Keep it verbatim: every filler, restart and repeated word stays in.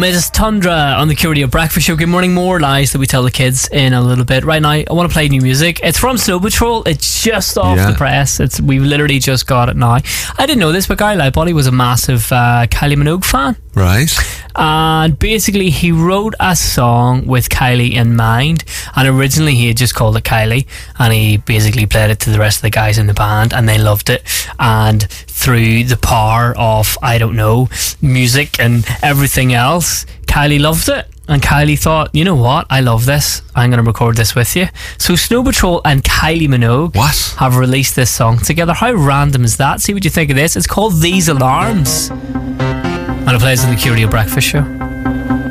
Missus Tundra on the Curio Breakfast Show. Good morning. More lies that we tell the kids in a little bit. Right now, I want to play new music. It's from Snow Patrol. It's just off Yeah. the press. It's We've literally just got it now. I didn't know this, but Guy Lightbody was a massive uh, Kylie Minogue fan. Right. And basically he wrote a song with Kylie in mind, and originally he had just called it Kylie, and he basically played it to the rest of the guys in the band, and they loved it. And through the power of, I don't know, music and everything else, Kylie loved it. And Kylie thought, you know what, I love this, I'm going to record this with you. So Snow Patrol and Kylie Minogue What? have released this song together. How random is that? See what you think of this. It's called These Alarms, and it plays on the Curio Breakfast Show.